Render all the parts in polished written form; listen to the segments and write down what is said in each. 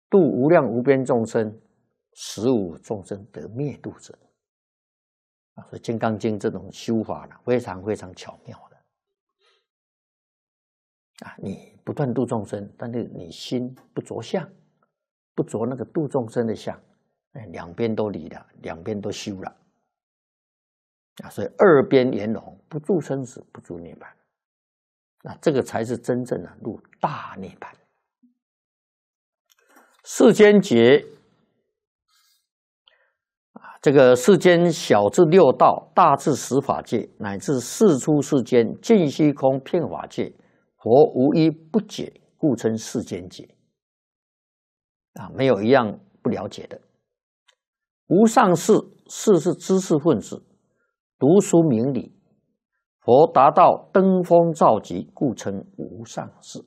度无量无边众生，实无众生得灭度者。所以《金刚经》这种修法呢，非常非常巧妙的。你不断度众生，但是你心不着相，不着那个度众生的相，两边都离了，两边都修了。所以二边圆融，不住生死，不住涅槃。这个才是真正的入大涅槃。世间觉，这个世间小至六道，大至十法界，乃至世出世间，尽虚空遍法界，佛无一不解，故称世间解。没有一样不了解的。无上士，士是知识分子，读书明理。佛达到登峰造极，故称无上士。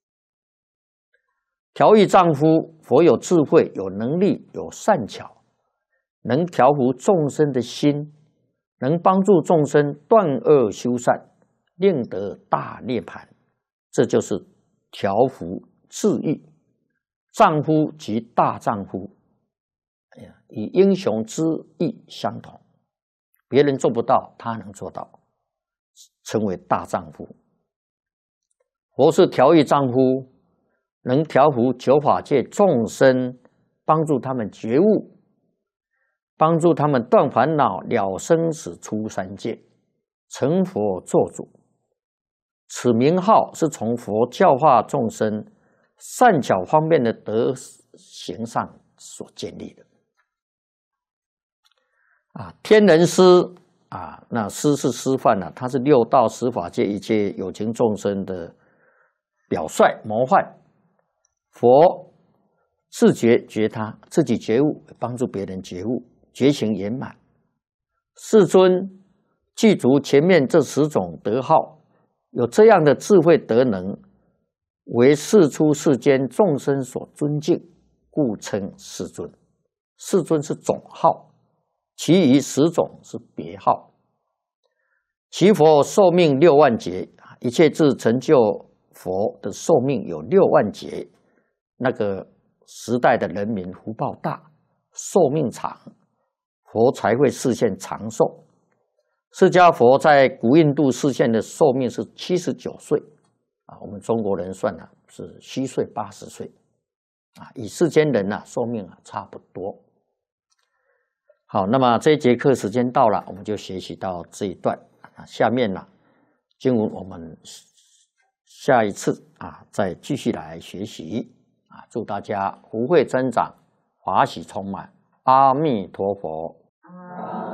调御丈夫，佛有智慧，有能力，有善巧，能调伏众生的心，能帮助众生断恶修善，令得大涅槃。这就是调伏治愈。丈夫即大丈夫，与英雄之意相同，别人做不到，他能做到，称为大丈夫。佛是调御丈夫，能调伏九法界众生，帮助他们觉悟，帮助他们断烦恼，了生死，出三界，成佛做主。此名号是从佛教化众生善巧方面的德行上所建立的。天人师那师是师范他是六道十法界一切有情众生的表率模范。佛自觉觉他，自己觉悟，帮助别人觉悟，觉醒圆满。世尊具足前面这10种德号，有这样的智慧德能，为世出世间众生所尊敬，故称世尊。世尊是总号，其余10种是别号。其佛寿命6万劫，一切智成就佛的寿命有6万劫。那个时代的人民福报大，寿命长，佛才会示现长寿。释迦佛在古印度示现的寿命是79岁，我们中国人算是虚岁80岁，与世间人寿命差不多。好，那么这一节课时间到了，我们就学习到这一段。下面经文我们下一次再继续来学习。祝大家福慧增长，法喜充满。阿弥陀佛。